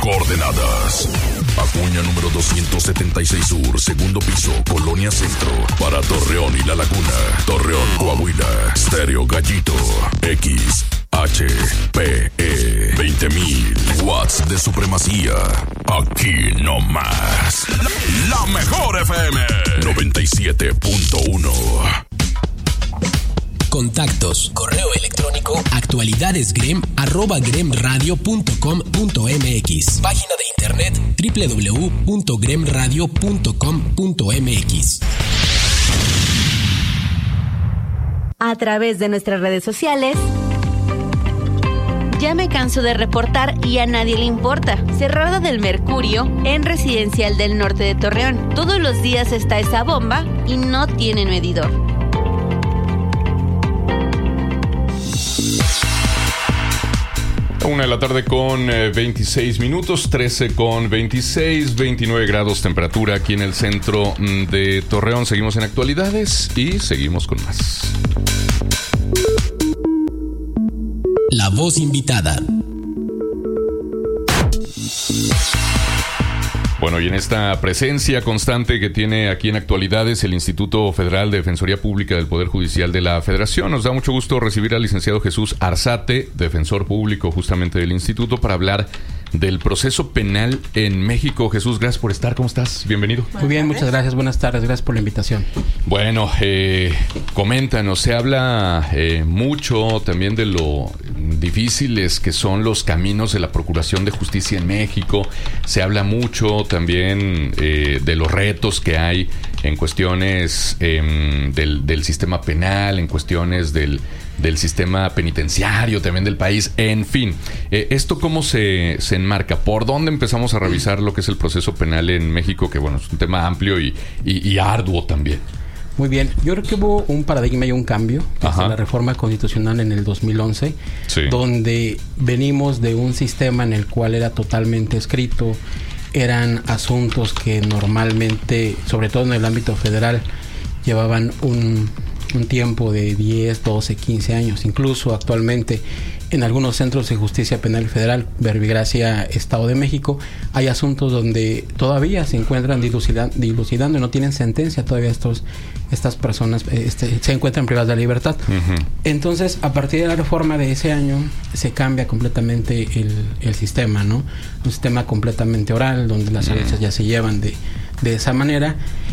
Coordenadas: Acuña número 276 Sur, segundo piso, Colonia Centro. Para Torreón y La Laguna, Torreón, Coahuila. Stereo Gallito, XHPE 20.000 watts de supremacía. Aquí no más. La mejor FM 97.1. Contactos, correo electrónico actualidadesgrem@gremradio.com.mx. Página de internet www.gremradio.com.mx. A través de nuestras redes sociales. Ya me canso de reportar y a nadie le importa. Cerrada del Mercurio, en Residencial del Norte de Torreón. Todos los días está esa bomba y no tienen medidor. 1 de la tarde con 26 minutos, 13 con 26, 29 grados temperatura aquí en el centro de Torreón. Seguimos en actualidades y seguimos con más. La voz invitada. Bueno, y en esta presencia constante que tiene aquí en Actualidades el Instituto Federal de Defensoría Pública del Poder Judicial de la Federación, nos da mucho gusto recibir al licenciado Jesús Arzate, defensor público justamente del instituto, para hablar del proceso penal en México. Jesús, gracias por estar. ¿Cómo estás? Bienvenido. Muy bien, muchas gracias. Buenas tardes. Gracias por la invitación. Bueno, coméntanos. Se habla mucho también de lo difíciles que son los caminos de la Procuración de Justicia en México. Se habla mucho también de los retos que hay en cuestiones del sistema penal, en cuestiones del sistema penitenciario también del país, en fin. ¿Esto cómo se enmarca? ¿Por dónde empezamos a revisar lo que es el proceso penal en México? Que bueno, es un tema amplio y arduo también. Muy bien, yo creo que hubo un paradigma y un cambio desde la reforma constitucional en el 2011, sí, donde venimos de un sistema en el cual era totalmente escrito, eran asuntos que normalmente, sobre todo en el ámbito federal, llevaban un tiempo de 10, 12, 15 años. Incluso actualmente en algunos centros de justicia penal federal, Verbigracia, Estado de México, hay asuntos donde todavía se encuentran dilucidando y no tienen sentencia todavía. Estas personas se encuentran privadas de la libertad. Uh-huh. Entonces, a partir de la reforma de ese año, se cambia completamente el sistema, ¿no? Un sistema completamente oral, donde las audiencias ya se llevan de esa manera.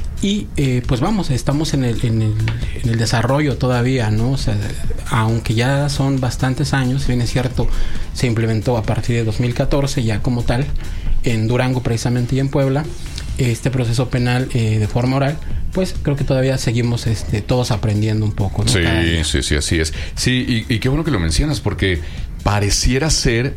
Y pues vamos, estamos en el desarrollo todavía, ¿no? O sea, aunque ya son bastantes años, si bien es cierto, se implementó a partir de 2014 ya como tal, en Durango precisamente y en Puebla, este proceso penal de forma oral, pues creo que todavía seguimos todos aprendiendo un poco, ¿no? Sí, así es. Sí, y qué bueno que lo mencionas, porque pareciera ser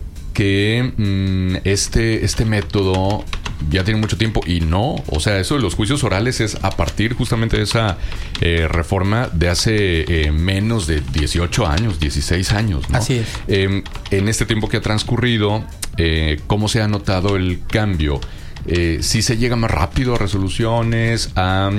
que este método ya tiene mucho tiempo y no, o sea, eso de los juicios orales es a partir justamente de esa reforma de hace menos de 18 años, 16 años, ¿no? Así es. En este tiempo que ha transcurrido, ¿cómo se ha notado el cambio? ¿Sí se llega más rápido a resoluciones, a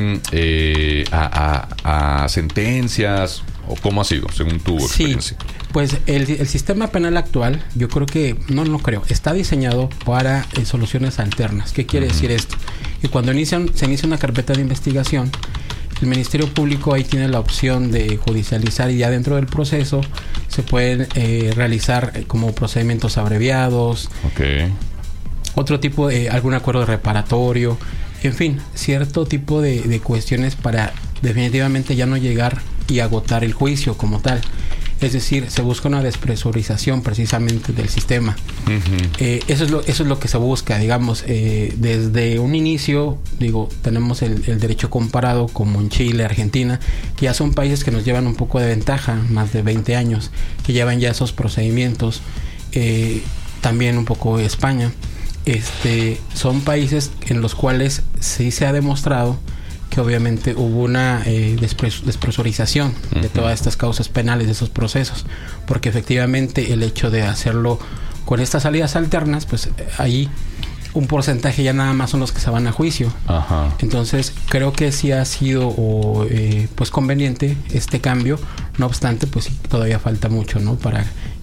sentencias? ¿O cómo ha sido, según tu experiencia? Sí, pues el sistema penal actual, yo creo que, está diseñado para soluciones alternas. ¿Qué quiere decir esto? Que cuando se inicia una carpeta de investigación, el Ministerio Público ahí tiene la opción de judicializar, y ya dentro del proceso se pueden realizar como procedimientos abreviados. Okay. Otro tipo de algún acuerdo reparatorio, en fin, cierto tipo de cuestiones para definitivamente ya no llegar y agotar el juicio como tal. Es decir, se busca una despresurización precisamente del sistema. Uh-huh. Eso es lo que se busca, digamos, desde un inicio. Tenemos el derecho comparado, como en Chile, Argentina, que ya son países que nos llevan un poco de ventaja, más de 20 años, que llevan ya esos procedimientos. También un poco España. Son países en los cuales sí se ha demostrado que obviamente hubo una despresurización de todas estas causas penales, de esos procesos, porque efectivamente el hecho de hacerlo con estas salidas alternas, pues ahí un porcentaje ya nada más son los que se van a juicio. Ajá. Entonces creo que sí ha sido pues conveniente este cambio. No obstante, pues sí, todavía falta mucho, ¿no? Para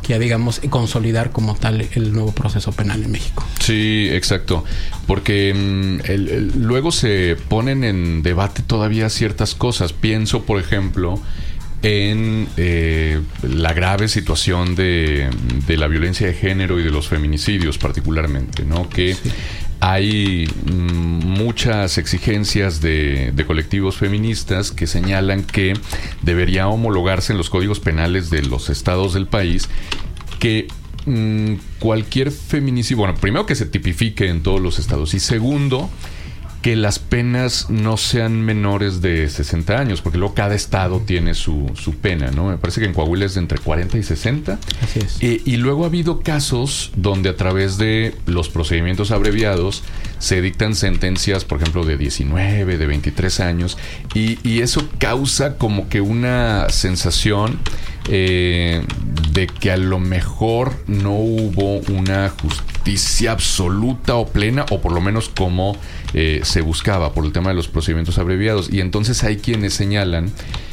que digamos consolidar como tal el nuevo proceso penal en México. Sí, exacto, porque luego se ponen en debate todavía ciertas cosas. Pienso, por ejemplo, en la grave situación de la violencia de género y de los feminicidios particularmente, ¿no? Que sí, hay muchas exigencias de colectivos feministas que señalan que debería homologarse en los códigos penales de los estados del país que cualquier feminicidio, bueno, primero que se tipifique en todos los estados y segundo, que las penas no sean menores de 60 años, porque luego cada estado tiene su pena, ¿no? Me parece que en Coahuila es de entre 40 y 60. Así es. Y luego ha habido casos donde a través de los procedimientos abreviados se dictan sentencias, por ejemplo, de 19, de 23 años, y eso causa como que una sensación de que a lo mejor no hubo una justicia absoluta o plena, o por lo menos como se buscaba por el tema de los procedimientos abreviados. Y entonces hay quienes señalan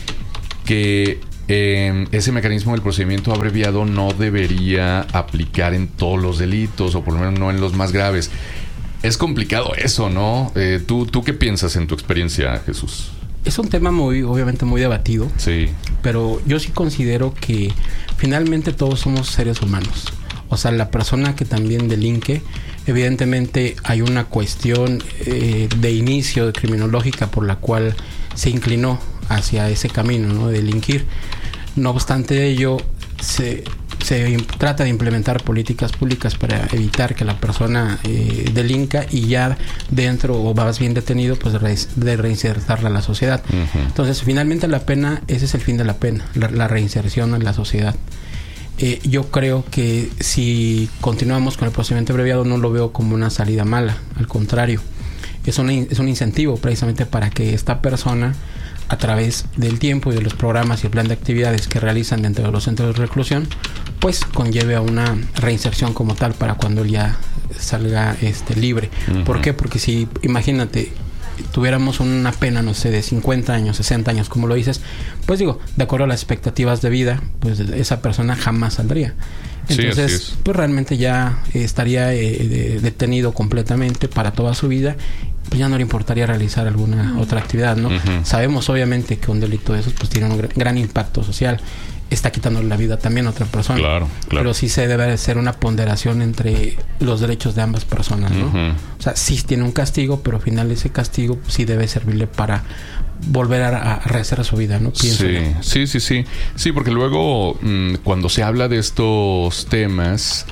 que ese mecanismo del procedimiento abreviado no debería aplicar en todos los delitos, o por lo menos no en los más graves. Es complicado eso, ¿no? ¿Tú qué piensas en tu experiencia, Jesús? Es un tema obviamente muy debatido. Sí. Pero yo sí considero que finalmente todos somos seres humanos. O sea, la persona que también delinque, evidentemente hay una cuestión de inicio criminológica por la cual se inclinó hacia ese camino, ¿no? De delinquir. No obstante ello, se trata de implementar políticas públicas para evitar que la persona delinca y ya dentro o más bien detenido, pues de reinsertarla a la sociedad. Uh-huh. Entonces, finalmente la pena, ese es el fin de la pena, la reinserción en la sociedad. Yo creo que si continuamos con el procedimiento abreviado no lo veo como una salida mala, al contrario, es un incentivo precisamente para que esta persona, a través del tiempo y de los programas y el plan de actividades que realizan dentro de los centros de reclusión, pues conlleve a una reinserción como tal para cuando él ya salga libre. Uh-huh. ¿Por qué? Porque si, imagínate, tuviéramos una pena, no sé, de 50 años, 60 años, como lo dices, pues digo, de acuerdo a las expectativas de vida, pues esa persona jamás saldría. Entonces, sí, pues realmente ya estaría detenido completamente para toda su vida, pues ya no le importaría realizar alguna otra actividad, ¿no? Uh-huh. Sabemos obviamente que un delito de esos pues tiene un gran impacto social. Está quitándole la vida también a otra persona. Claro. Pero sí se debe hacer una ponderación entre los derechos de ambas personas, ¿no? Uh-huh. O sea, sí tiene un castigo, pero al final ese castigo sí debe servirle para volver a rehacer su vida, ¿no? Pienso yo. Sí, porque luego cuando se habla de estos temas,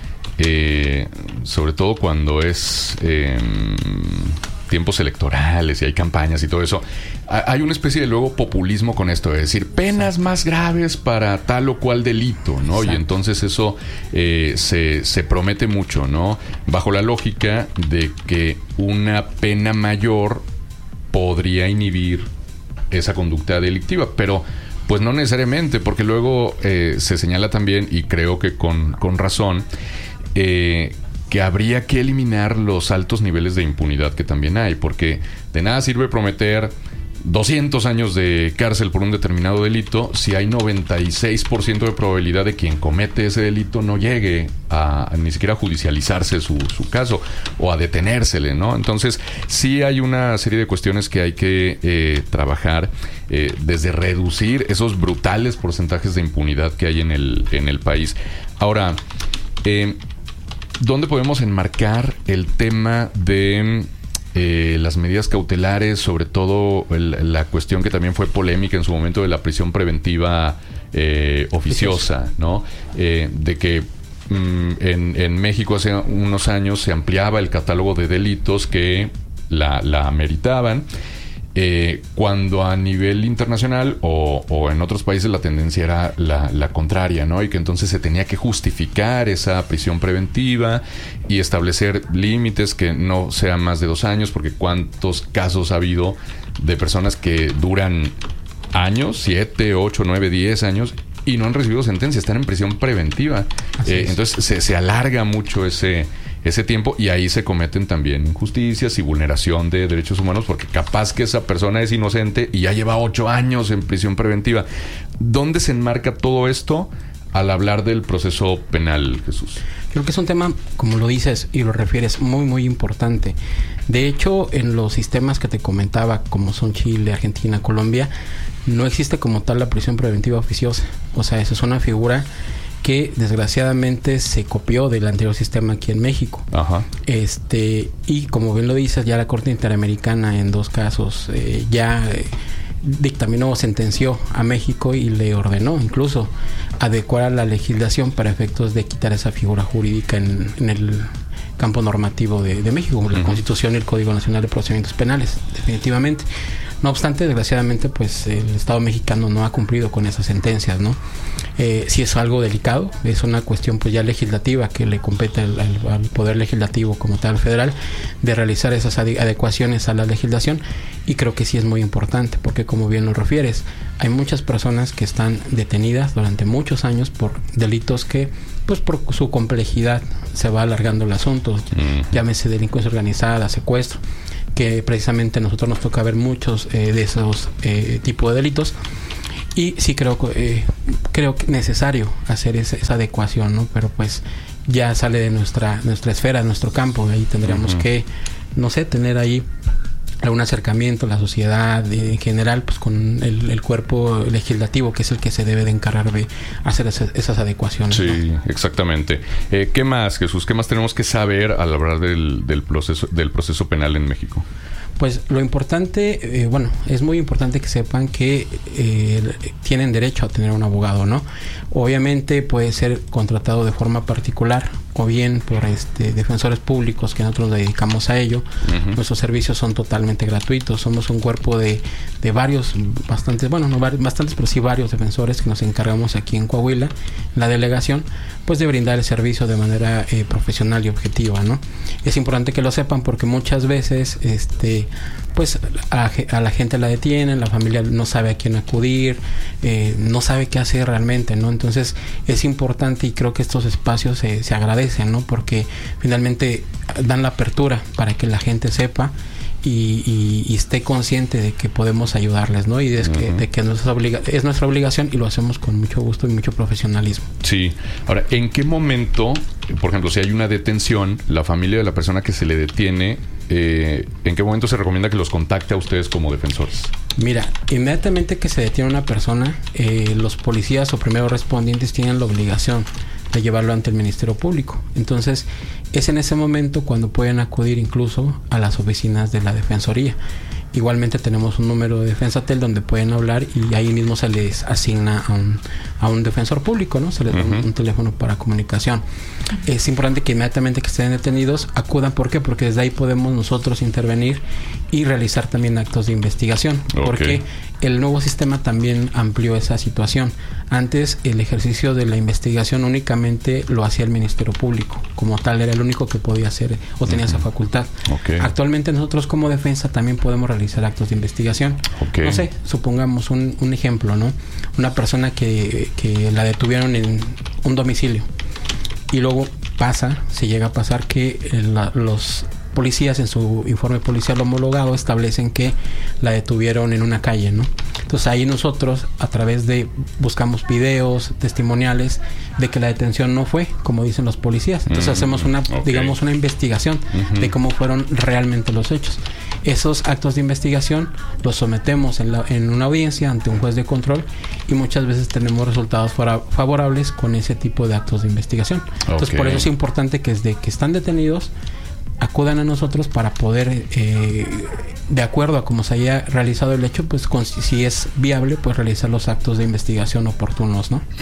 sobre todo cuando es tiempos electorales y hay campañas y todo eso, hay una especie de luego populismo con esto, es decir, penas más graves para tal o cual delito, ¿no? Exacto. Y entonces eso se promete mucho, ¿no? Bajo la lógica de que una pena mayor podría inhibir esa conducta delictiva, pero pues no necesariamente, porque luego se señala también, y creo que con razón, que habría que eliminar los altos niveles de impunidad que también hay, porque de nada sirve prometer 200 años de cárcel por un determinado delito si hay 96% de probabilidad de quien comete ese delito no llegue a ni siquiera judicializarse su caso o a detenérsele, ¿no? Entonces sí hay una serie de cuestiones que hay que trabajar, desde reducir esos brutales porcentajes de impunidad que hay en el país. Ahora, ¿dónde podemos enmarcar el tema de las medidas cautelares, sobre todo la cuestión que también fue polémica en su momento de la prisión preventiva oficiosa, ¿no? De que en México hace unos años se ampliaba el catálogo de delitos que la ameritaban, cuando a nivel internacional o en otros países la tendencia era la contraria, ¿no? Y que entonces se tenía que justificar esa prisión preventiva y establecer límites que no sean más de 2 años, porque cuántos casos ha habido de personas que duran años, 7, 8, 9, 10 años y no han recibido sentencia, están en prisión preventiva. Entonces se alarga mucho ese tiempo y ahí se cometen también injusticias y vulneración de derechos humanos, porque capaz que esa persona es inocente y ya lleva 8 años en prisión preventiva. ¿Dónde se enmarca todo esto al hablar del proceso penal, Jesús? Creo que es un tema, como lo dices y lo refieres, muy, muy importante. De hecho, en los sistemas que te comentaba, como son Chile, Argentina, Colombia, no existe como tal la prisión preventiva oficiosa. O sea, esa es una figura que desgraciadamente se copió del anterior sistema aquí en México. Ajá. Y como bien lo dices, ya la Corte Interamericana en 2 casos dictaminó, sentenció a México y le ordenó incluso adecuar a la legislación para efectos de quitar esa figura jurídica en el campo normativo de México, la Constitución y el Código Nacional de Procedimientos Penales, definitivamente. No obstante, desgraciadamente, pues el Estado mexicano no ha cumplido con esas sentencias, ¿no? Sí es algo delicado, es una cuestión pues ya legislativa que le compete al Poder Legislativo como tal federal de realizar esas adecuaciones a la legislación, y creo que sí es muy importante porque, como bien lo refieres, hay muchas personas que están detenidas durante muchos años por delitos que pues por su complejidad se va alargando el asunto, llámese delincuencia organizada, secuestro, que precisamente a nosotros nos toca ver muchos de esos tipos de delitos, y sí creo que necesario hacer esa adecuación, ¿no? Pero pues ya sale de nuestra esfera, nuestro campo, ahí tendríamos que, no sé, tener ahí algún acercamiento a la sociedad en general, pues con el cuerpo legislativo, que es el que se debe de encargar de hacer esas adecuaciones. Sí, ¿no? Exactamente. ¿Qué más, Jesús? ¿Qué más tenemos que saber al hablar del proceso penal en México? Pues lo importante, es muy importante que sepan que tienen derecho a tener un abogado, ¿no? Obviamente puede ser contratado de forma particular o bien por defensores públicos, que nosotros nos dedicamos a ello. Nuestros servicios son totalmente gratuitos. Somos un cuerpo de varios, bastantes, pero sí varios defensores que nos encargamos aquí en Coahuila, en la delegación, pues de brindar el servicio de manera profesional y objetiva, ¿no? Es importante que lo sepan porque muchas veces pues a la gente la detienen, la familia no sabe a quién acudir, no sabe qué hacer realmente, ¿no? Entonces es importante, y creo que estos espacios se agradecen, ¿no? Porque finalmente dan la apertura para que la gente sepa y esté consciente de que podemos ayudarles, ¿no? Y de que es nuestra obligación, y lo hacemos con mucho gusto y mucho profesionalismo. Sí. Ahora, ¿en qué momento, por ejemplo, si hay una detención, la familia de la persona que se le detiene, ¿en qué momento se recomienda que los contacte a ustedes como defensores? Mira, inmediatamente que se detiene una persona, los policías o primeros respondientes tienen la obligación de llevarlo ante el Ministerio Público. Entonces, es en ese momento cuando pueden acudir incluso a las oficinas de la Defensoría. Igualmente tenemos un número de Defensatel donde pueden hablar, y ahí mismo se les asigna a un defensor público, ¿no? Se les da un teléfono para comunicación. Es importante que inmediatamente que estén detenidos acudan. ¿Por qué? Porque desde ahí podemos nosotros intervenir y realizar también actos de investigación. Porque el nuevo sistema también amplió esa situación. Antes el ejercicio de la investigación únicamente lo hacía el Ministerio Público. Como tal, era el único que podía hacer o tenía esa facultad. Actualmente nosotros como defensa también podemos realizar actos de investigación. No sé, supongamos un ejemplo, ¿no? Una persona que la detuvieron en un domicilio, y luego se llega a pasar que los policías en su informe policial homologado establecen que la detuvieron en una calle, ¿no? Entonces ahí nosotros buscamos videos testimoniales de que la detención no fue como dicen los policías. Entonces hacemos una investigación de cómo fueron realmente los hechos. Esos actos de investigación los sometemos en una audiencia ante un juez de control, y muchas veces tenemos resultados favorables con ese tipo de actos de investigación. Entonces por eso es importante que desde que están detenidos acudan a nosotros para poder, de acuerdo a cómo se haya realizado el hecho, pues si es viable, pues realizar los actos de investigación oportunos, ¿no?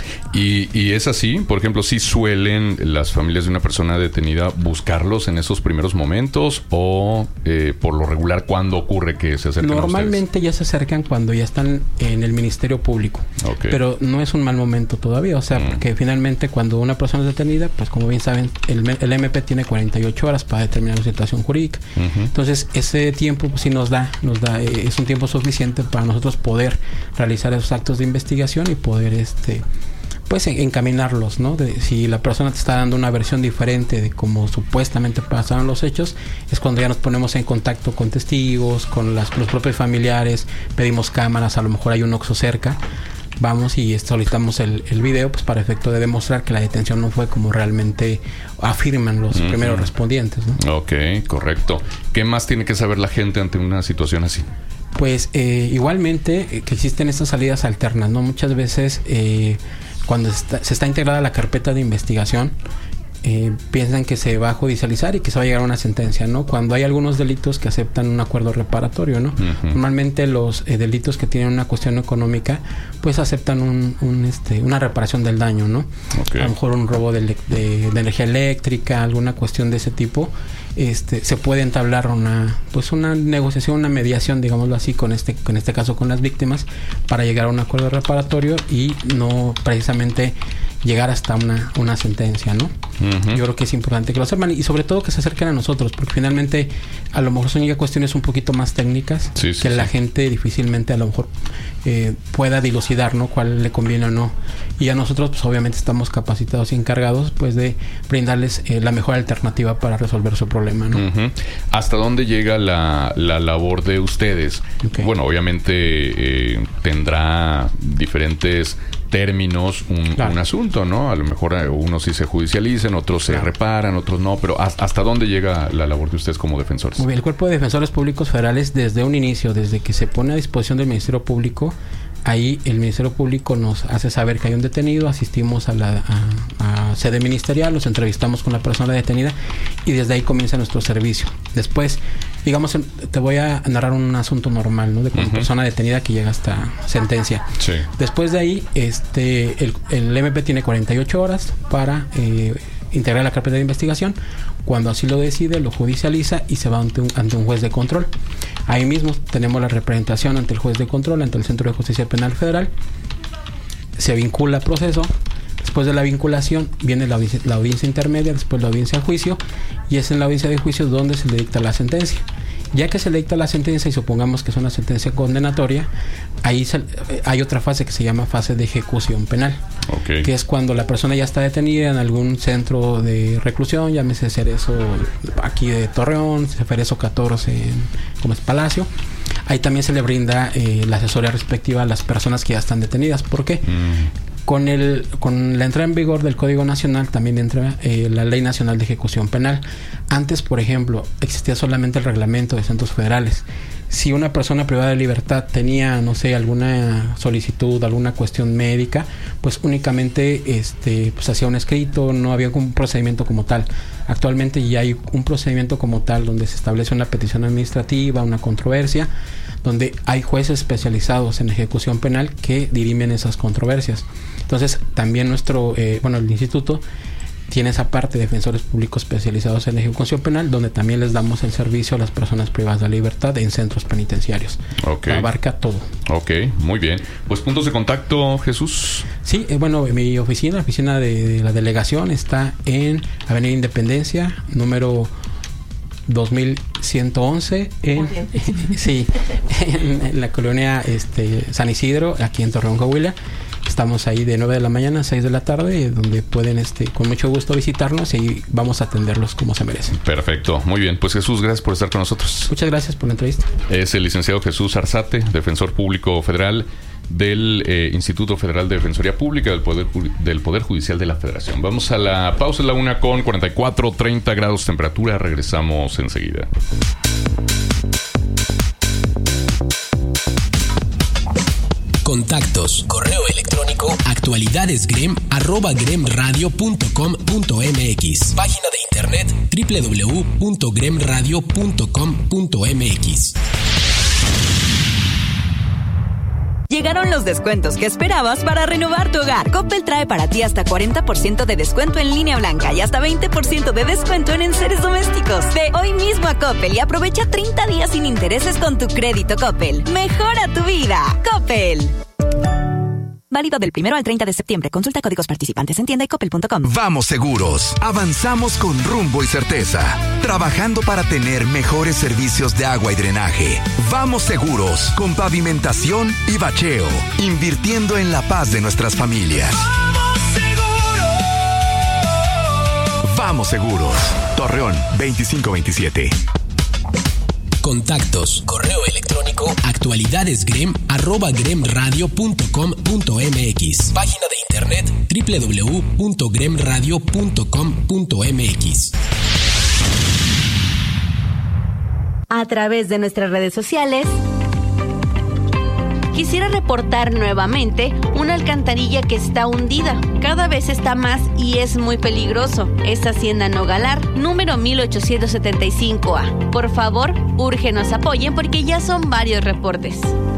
Y es así, por ejemplo, ¿sí suelen las familias de una persona detenida buscarlos en esos primeros momentos, o por lo regular cuando ocurre que se acercan normalmente a ustedes? Ya se acercan cuando ya están en el Ministerio Público, pero no es un mal momento todavía, o sea, porque finalmente cuando una persona es detenida, pues como bien saben, el MP tiene 48 horas para determinar la situación jurídica. Entonces ese tiempo pues, sí nos da es un tiempo suficiente para nosotros poder realizar esos actos de investigación y poder pues encaminarlos, ¿no? Si la persona te está dando una versión diferente de cómo supuestamente pasaron los hechos, es cuando ya nos ponemos en contacto con testigos, con los propios familiares, pedimos cámaras, a lo mejor hay un OXXO cerca, vamos y solicitamos el video pues para efecto de demostrar que la detención no fue como realmente afirman los primeros respondientes, ¿no? Ok, correcto. ¿Qué más tiene que saber la gente ante una situación así? Pues igualmente que existen estas salidas alternas, ¿no? Muchas veces cuando se está integrada la carpeta de investigación, piensan que se va a judicializar y que se va a llegar a una sentencia, ¿no? Cuando hay algunos delitos que aceptan un acuerdo reparatorio, ¿no? Normalmente los delitos que tienen una cuestión económica, pues aceptan una reparación del daño, ¿no? A lo mejor un robo de energía eléctrica, alguna cuestión de ese tipo. Se puede entablar una negociación, una mediación, digámoslo así, con este caso con las víctimas, para llegar a un acuerdo reparatorio y no precisamente llegar hasta una sentencia, ¿no? Yo creo que es importante que lo sepan y sobre todo que se acerquen a nosotros, porque finalmente a lo mejor son ya cuestiones un poquito más técnicas la gente difícilmente a lo mejor pueda dilucidar, ¿no? Cuál le conviene o no. Y a nosotros pues obviamente estamos capacitados y encargados pues de brindarles la mejor alternativa para resolver su problema, ¿no? ¿Hasta dónde llega la labor de ustedes? Bueno, obviamente tendrá diferentes términos un asunto, ¿no? A lo mejor unos sí se judicializan, otros se reparan, otros no, pero ¿hasta dónde llega la labor de ustedes como defensores? Muy bien, el Cuerpo de Defensores Públicos Federales desde un inicio, desde que se pone a disposición del Ministerio Público, ahí el Ministerio Público nos hace saber que hay un detenido, asistimos a sede ministerial, los entrevistamos con la persona detenida y desde ahí comienza nuestro servicio. Después, digamos, te voy a narrar un asunto normal, ¿no? De con persona detenida que llega hasta sentencia. Sí. Después de ahí, el MP tiene 48 horas para integrar la carpeta de investigación. Cuando así lo decide, lo judicializa y se va ante un juez de control. Ahí mismo tenemos la representación ante el juez de control, ante el Centro de Justicia Penal Federal. Se vincula el proceso. Después de la vinculación viene la audiencia intermedia, después la audiencia de juicio, y es en la audiencia de juicio donde se le dicta la sentencia. Ya que se le dicta la sentencia y supongamos que es una sentencia condenatoria, ahí hay otra fase que se llama fase de ejecución penal, que es cuando la persona ya está detenida en algún centro de reclusión, llámese Cerezo aquí de Torreón, Cerezo 14 como es Palacio. Ahí también se le brinda la asesoría respectiva a las personas que ya están detenidas. ¿Por qué? Con la entrada en vigor del Código Nacional también entra la Ley Nacional de Ejecución Penal. Antes, por ejemplo, existía solamente el reglamento de centros federales. Si una persona privada de libertad tenía, no sé, alguna solicitud, alguna cuestión médica, pues únicamente pues hacía un escrito, no había un procedimiento como tal. Actualmente ya hay un procedimiento como tal donde se establece una petición administrativa, una controversia, donde hay jueces especializados en ejecución penal que dirimen esas controversias. Entonces, también el instituto tiene esa parte de defensores públicos especializados en ejecución penal, donde también les damos el servicio a las personas privadas de libertad en centros penitenciarios. Abarca todo. Ok, muy bien. Pues puntos de contacto, Jesús. Sí, mi oficina de la delegación está en Avenida Independencia, número 2111 en la colonia San Isidro, aquí en Torreón, Coahuila. Estamos ahí de 9 de la mañana a 6 de la tarde, donde pueden con mucho gusto visitarnos y vamos a atenderlos como se merecen. Perfecto, muy bien. Pues Jesús, gracias por estar con nosotros. Muchas gracias por la entrevista. Es el licenciado Jesús Arzate, defensor público federal del Instituto Federal de Defensoría Pública del Poder Judicial de la Federación. Vamos a la pausa, la 1:44, 30 grados temperatura. Regresamos enseguida. Contactos, correo electrónico, actualidadesgrem@gremradio.com.mx. Página de internet www.gremradio.com.mx. Llegaron los descuentos que esperabas para renovar tu hogar. Coppel trae para ti hasta 40% de descuento en línea blanca y hasta 20% de descuento en enseres domésticos. Ve hoy mismo a Coppel y aprovecha 30 días sin intereses con tu crédito Coppel. Mejora tu vida. Coppel. Válido del 1 al 30 de septiembre. Consulta códigos participantes en tienda y coppel.com. Vamos seguros. Avanzamos con rumbo y certeza. Trabajando para tener mejores servicios de agua y drenaje. Vamos seguros. Con pavimentación y bacheo. Invirtiendo en la paz de nuestras familias. ¡Vamos seguros! Vamos seguros. Torreón 2527. Contactos. Correo electrónico actualidadesgrem@gremradio.com.mx. Página de internet www.gremradio.com.mx. A través de nuestras redes sociales. Quisiera reportar nuevamente una alcantarilla que está hundida. Cada vez está más y es muy peligroso. Es Hacienda Nogalar, número 1875A. Por favor, urge nos apoyen porque ya son varios reportes.